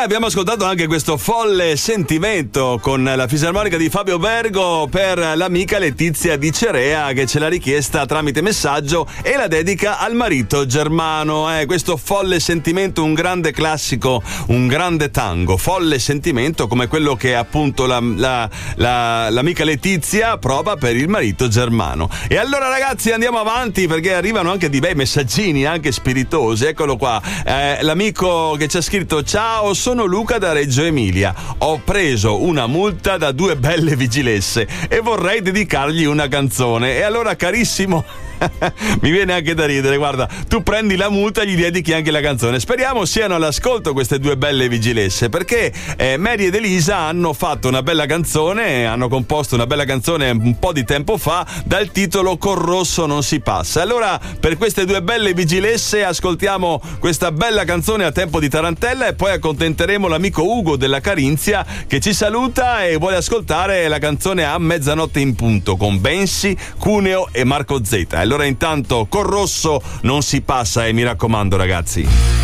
abbiamo ascoltato anche questo folle sentimento con la fisarmonica di Fabio Bergo per l'amica Letizia di Cerea, che ce l'ha richiesta tramite messaggio e la dedica al marito Germano. Questo folle sentimento, un grande classico, un grande tango, folle sentimento come quello che appunto l'amica Letizia prova per il marito Germano. E allora ragazzi, andiamo avanti perché arrivano anche di bei messaggini, anche spiritosi. Eccolo qua, l'amico che ci ha scritto: ciao, sono Luca da Reggio Emilia, ho preso una multa da 2 belle vigilesse e vorrei dedicargli una canzone. E allora, carissimo, mi viene anche da ridere, guarda, tu prendi la multa e gli dedichi anche la canzone. Speriamo siano all'ascolto queste 2 belle vigilesse, perché Mary ed Elisa hanno fatto una bella canzone, hanno composto una bella canzone un po' di tempo fa dal titolo Col rosso non si passa. Allora, per queste 2 belle vigilesse ascoltiamo questa bella canzone a tempo di tarantella e poi accontenteremo l'amico Ugo della Carinzia che ci saluta e vuole ascoltare la canzone A mezzanotte in punto con Bensi, Cuneo e Marco Z. Allora intanto Col rosso non si passa e mi raccomando ragazzi.